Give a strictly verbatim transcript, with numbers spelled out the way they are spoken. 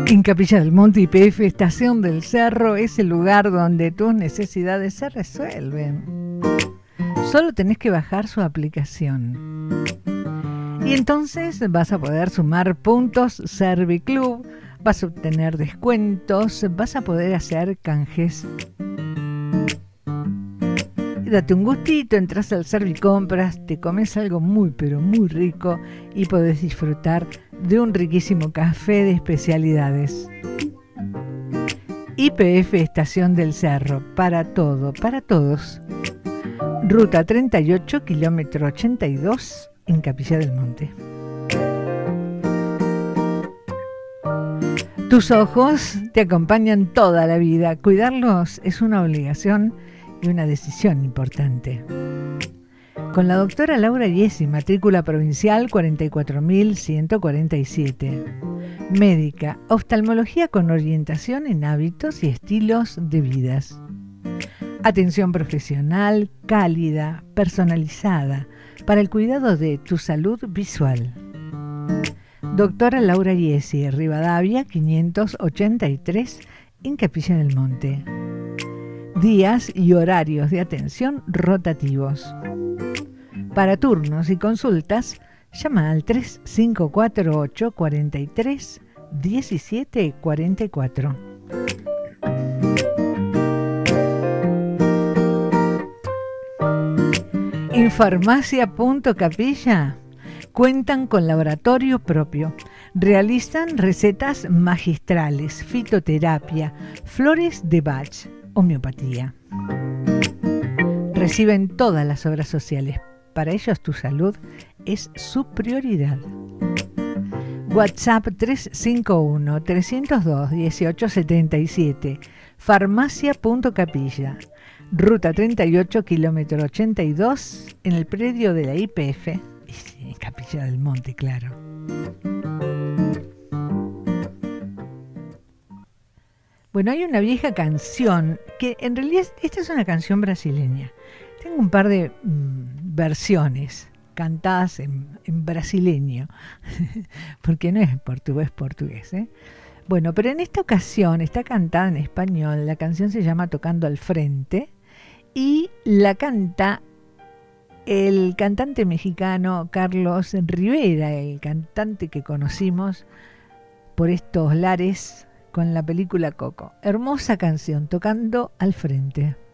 En Capilla del Monte, Y P F Estación del Cerro es el lugar donde tus necesidades se resuelven. Solo tenés que bajar su aplicación. Y entonces vas a poder sumar puntos Serviclub, vas a obtener descuentos, vas a poder hacer canjes. Y date un gustito, entras al Servicompras, te comes algo muy pero muy rico y podés disfrutar de un riquísimo café de especialidades. Y P F Estación del Cerro, para todo, para todos. Ruta treinta y ocho, kilómetro ochenta y dos, en Capilla del Monte. Tus ojos te acompañan toda la vida. Cuidarlos es una obligación y una decisión importante. Con la doctora Laura Iesi, matrícula provincial cuarenta y cuatro mil ciento cuarenta y siete. Médica, oftalmología con orientación en hábitos y estilos de vidas. Atención profesional, cálida, personalizada, para el cuidado de tu salud visual. Doctora Laura Iesi, Rivadavia quinientos ochenta y tres, en Capilla del Monte. Días y horarios de atención rotativos. Para turnos y consultas, llama al tres cinco cuatro ocho, cuatro tres, uno siete cuatro cuatro. En Farmacia Punto Capilla cuentan con laboratorio propio. Realizan recetas magistrales, fitoterapia, flores de Bach, homeopatía. Reciben todas las obras sociales. Para ellos tu salud es su prioridad. WhatsApp tres cinco uno, tres cero dos, uno ocho siete siete. Farmacia Punto Capilla. Ruta treinta y ocho, kilómetro ochenta y dos, en el predio de la I P F, en Capilla del Monte, claro. Bueno, hay una vieja canción, que en realidad esta es una canción brasileña. Tengo un par de mm, versiones cantadas en, en brasileño, porque no es portugués, portugués, ¿eh? Bueno, pero en esta ocasión está cantada en español. La canción se llama Tocando al Frente y la canta el cantante mexicano Carlos Rivera, el cantante que conocimos por estos lares con la película Coco. Hermosa canción, Tocando al Frente.